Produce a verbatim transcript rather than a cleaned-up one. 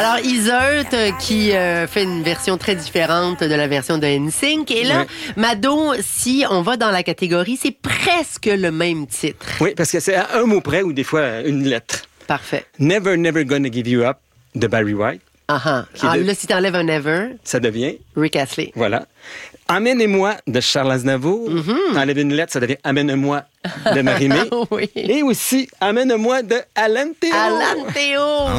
Alors, Iseult euh, qui euh, fait une version très différente de la version de N Sync. Et là, oui. Mado, si on va dans la catégorie, c'est presque le même titre. Oui, parce que c'est à un mot près ou des fois une lettre. Parfait. Never, Never Gonna Give You Up de Barry White. Uh-huh. Ah, de... Là, si t'enlèves un Never, ça devient Rick Astley. Voilà. Amène-moi de Charles Aznavour. Mm-hmm. T'enlèves une lettre, ça devient Amène-moi de Marie-Mé. Oui. Et aussi Amène-moi de Alan Théo. Alan Théo.